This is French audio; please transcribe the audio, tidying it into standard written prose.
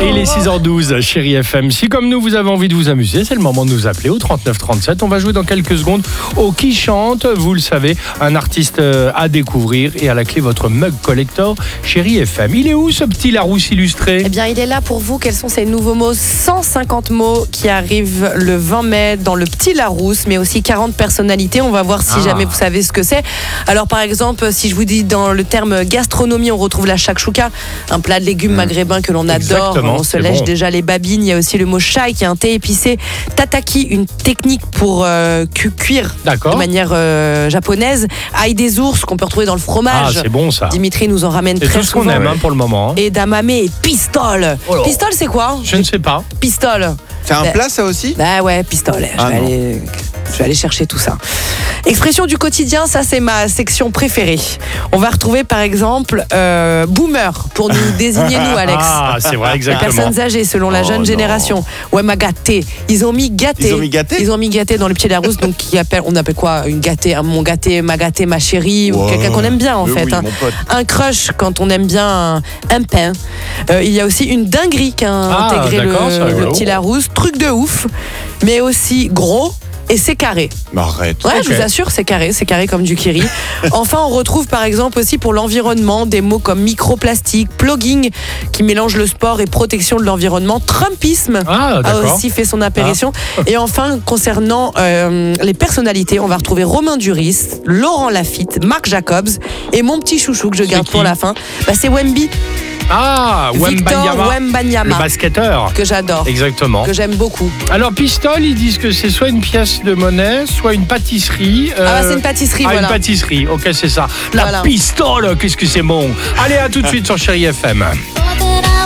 Et il est 6h12, chérie FM. Si comme nous, vous avez envie de vous amuser, c'est le moment de nous appeler au 39 37. On va jouer dans quelques secondes au Qui chante. Vous le savez, un artiste à découvrir. Et à la clé, votre mug collector, chérie FM. Il est où ce petit Larousse illustré ? Eh bien, il est là pour vous. Quels sont ces nouveaux mots ? 150 mots qui arrivent le 20 mai dans le petit Larousse, mais aussi 40 personnalités. On va voir si jamais vous savez ce que c'est. Alors, par exemple, si je vous dis dans le terme gastronomie, on retrouve la shakshuka, un plat de légumes maghrébins que l'on adore. Exactement, On se lèche déjà les babines. Il y a aussi le mot chai, qui est un thé épicé. Tataki, une technique pour cuire de manière japonaise. Ail des ours, qu'on peut retrouver dans le fromage. Ah, c'est bon ça. Dimitri nous en ramène très souvent. C'est tout ce qu'on aime pour le moment. Et damame et pistole. Oh. Pistole, c'est quoi ? Je ne sais pas. Pistole. C'est un plat, ça aussi ? Bah ouais, pistolet. Je vais aller chercher tout ça. Expression du quotidien, ça c'est ma section préférée. On va retrouver par exemple boomer pour nous désigner nous, Alex. Ah, c'est vrai, exactement. Les personnes âgées selon la jeune génération. Ouais, ma gâté. Ils ont mis gâté. Ils ont mis gâté dans le pied Larousse, donc on appelle quoi une gâtée, mon gâté, ma chérie, ou quelqu'un qu'on aime bien en fait. Oui, un crush quand on aime bien un pain. Il y a aussi une dinguerie qui a intégré le petit Larousse. Truc de ouf, mais aussi gros. Et c'est carré. Arrête. Ouais, je vous assure, c'est carré comme du kiri. Enfin, on retrouve par exemple aussi pour l'environnement des mots comme microplastique, plugging, qui mélange le sport et protection de l'environnement. Trumpisme a aussi fait son apparition. Et enfin, concernant les personnalités, on va retrouver Romain Duris, Laurent Lafitte, Marc Jacobs et mon petit chouchou que je garde pour la fin. C'est Wemby. Ah, Wembanyama, le basketteur. Que j'adore. Exactement. Que j'aime beaucoup. Alors, pistole, ils disent que c'est soit une pièce de monnaie, soit une pâtisserie. C'est une pâtisserie, une pâtisserie, ok, c'est ça. La pistole, qu'est-ce que c'est bon. Allez, à tout de suite sur Chérie FM.